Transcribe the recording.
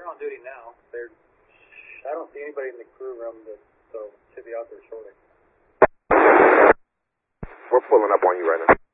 they're on duty now. I don't see anybody in the crew room, so should be out there shortly. We're pulling up on you right now.